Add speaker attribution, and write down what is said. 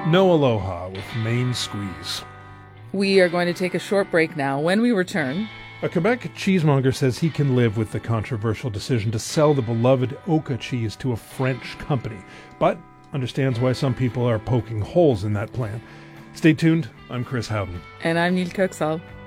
Speaker 1: No Aloha with Main Squeeze.
Speaker 2: We are going to take a short break now. When we return,
Speaker 1: A Quebec cheesemonger says he can live with the controversial decision to sell the beloved Oka cheese to a French company, but understands why some people are poking holes in that plan. Stay tuned. I'm Chris Howden.
Speaker 2: and I'm Neil Kirksall.